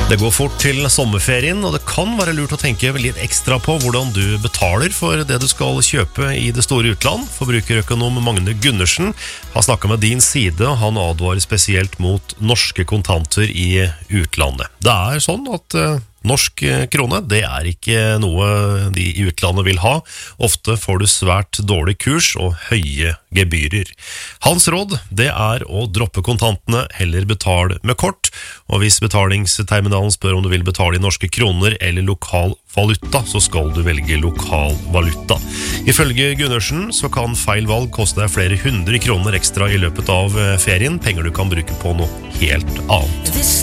Det går fort til sommerferien, og det kan være lurt å tenke litt ekstra på hvordan du betaler for det du skal kjøpe i det store utland. Forbrukerøkonom Magne Gundersen har snakket med din side, og han advarer spesielt mot norske kontanter i utlandet. Det er sånn at norsk krone, det er ikke noe de i utlandet vil ha. Ofte får du svært dårlig kurs og høye gebyrer. Hans råd, det er å droppe kontantene, heller betale med kort. Og hvis betalingsterminalen spør om du vil betale i norske kroner eller lokal valuta, så skal du velge lokal valuta. Ifølge Gundersen så kan feil valg koste deg flere 100 kroner ekstra i løpet av ferien, penger du kan bruke på noe helt annet.